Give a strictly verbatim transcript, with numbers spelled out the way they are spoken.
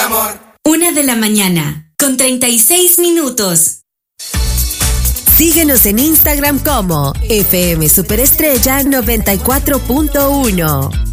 amor. Una de la mañana, con treinta y seis minutos. Síguenos en Instagram como F M Superestrella noventa y cuatro punto uno.